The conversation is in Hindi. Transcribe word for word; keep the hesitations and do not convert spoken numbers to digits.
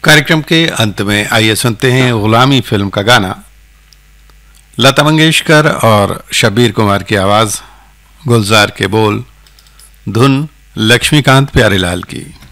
कार्यक्रम के अंत में आइए सुनते हैं गुलामी फिल्म का गाना। लता मंगेशकर और शब्बीर कुमार की आवाज, गुलजार के बोल, धुन लक्ष्मीकांत प्यारेलाल की।